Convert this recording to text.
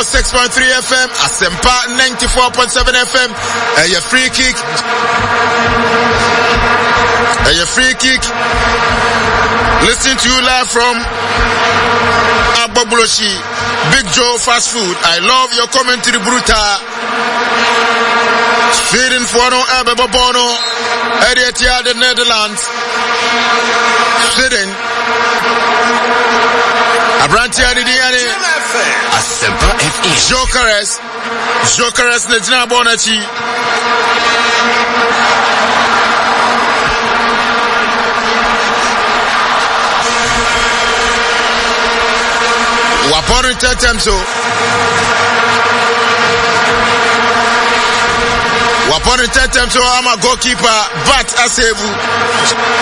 106.3 FM, Asempa 94.7 FM. A free kick. A free kick. Listen to you live from Agbogbloshi, Big Joe Fast Food. I love your commentary, Bruta. Sweden for no Abebono, Edietia, the Netherlands. Sweden. Abrantia Didiane. Asempa FM. Jokeres Nejina Bonachi. Wapon Tetemso. Wapon Tetemso, I'm a goalkeeper, but Asevu.